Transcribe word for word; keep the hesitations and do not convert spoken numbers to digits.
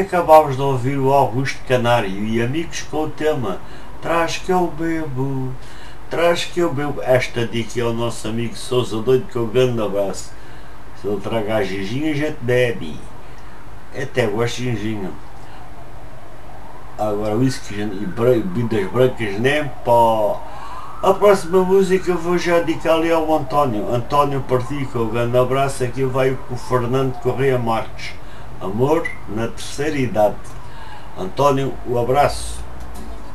acabámos de ouvir o Augusto Canário e Amigos com o tema Traz que eu bebo, traz que eu bebo. Esta dica é o nosso amigo Sousa Doido, com um grande abraço. Se ele traga a ginginha, a gente bebe. Até gosto de ginginha. Agora whisky e bebidas brancas nem pó. A próxima música eu vou já dedicar ali ao António. António Partico, um grande abraço. Aqui vai com o Fernando Correia Marques. Amor na terceira idade. António, o um abraço.